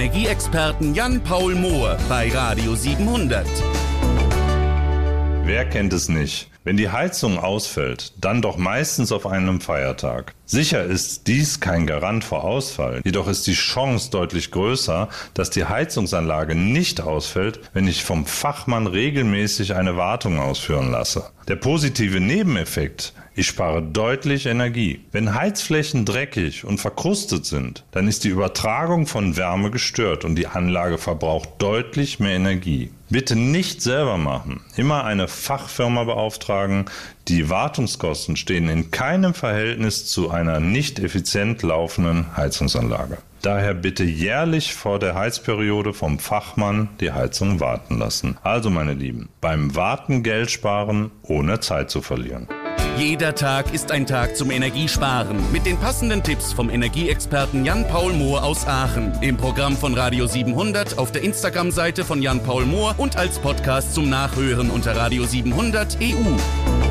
Energieexperten Jan-Paul Mohr bei Radio 700. Wer kennt es nicht? Wenn die Heizung ausfällt, dann doch meistens auf einem Feiertag. Sicher ist dies kein Garant vor Ausfall, jedoch ist die Chance deutlich größer, dass die Heizungsanlage nicht ausfällt, wenn ich vom Fachmann regelmäßig eine Wartung ausführen lasse. Der positive Nebeneffekt: ich spare deutlich Energie. Wenn Heizflächen dreckig und verkrustet sind, dann ist die Übertragung von Wärme gestört und die Anlage verbraucht deutlich mehr Energie. Bitte nicht selber machen. Immer eine Fachfirma beauftragen. Die Wartungskosten stehen in keinem Verhältnis zu einer nicht effizient laufenden Heizungsanlage. Daher bitte jährlich vor der Heizperiode vom Fachmann die Heizung warten lassen. Also meine Lieben, beim Warten Geld sparen, ohne Zeit zu verlieren. Jeder Tag ist ein Tag zum Energiesparen. Mit den passenden Tipps vom Energieexperten Jan-Paul Mohr aus Aachen. Im Programm von Radio 700, auf der Instagram-Seite von Jan-Paul Mohr und als Podcast zum Nachhören unter Radio 700 EU.